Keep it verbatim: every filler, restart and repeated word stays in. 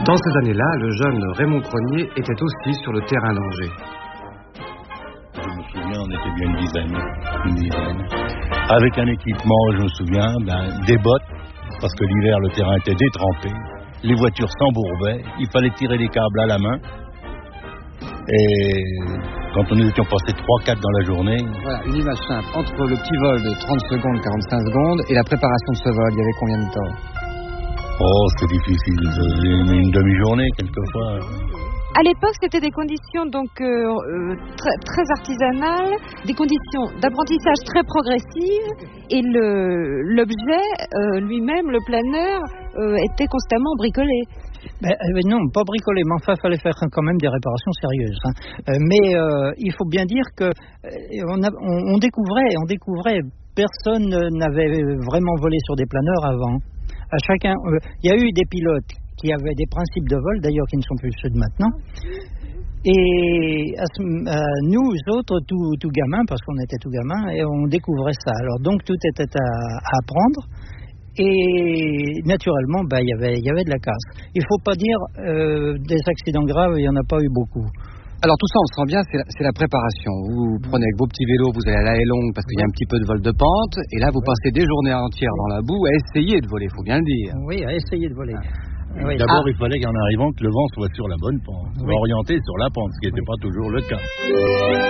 Dans ces années-là, le jeune Raymond Cronier était aussi sur le terrain d'Angers. Je me souviens, on était bien une dizaine, une dizaine. Avec un équipement, je me souviens, ben, des bottes, parce que l'hiver, le terrain était détrempé. Les voitures s'embourbaient, il fallait tirer les câbles à la main. Et quand on étions passés trois quatre dans la journée... Voilà, une image simple. Entre le petit vol de trente secondes, quarante-cinq secondes, et la préparation de ce vol, il y avait combien de temps? Oh, c'est difficile, une, une demi-journée quelquefois. À l'époque, c'était des conditions donc euh, euh, très, très artisanales, des conditions d'apprentissage très progressives, et le, l'objet euh, lui-même, le planeur, euh, était constamment bricolé. Ben, euh, non, pas bricolé, mais enfin, il fallait faire quand même des réparations sérieuses. Hein. Euh, mais euh, il faut bien dire que euh, on, a, on, on découvrait, on découvrait, personne n'avait vraiment volé sur des planeurs avant. À chacun, euh, il y a eu des pilotes qui avaient des principes de vol, d'ailleurs qui ne sont plus ceux de maintenant. Et à ce, à nous autres, tout, tout gamins, parce qu'on était tout gamins, et on découvrait ça. Alors donc tout était à, à apprendre. Et naturellement, bah, y avait, y avait de la casse. Il ne faut pas dire euh, des accidents graves, il n'y en a pas eu beaucoup. Alors tout ça, on sent bien, c'est la, c'est la préparation. Vous prenez avec vos petits vélos, vous allez à la haie longue parce qu'il y a un petit peu de vol de pente, et là vous oui. passez des journées entières dans la boue à essayer de voler, il faut bien le dire. Oui, à essayer de voler. Ah. Oui. D'abord, ah. il fallait qu'en arrivant, que le vent soit sur la bonne pente, soit oui. orienté sur la pente, ce qui n'était oui. pas toujours le cas.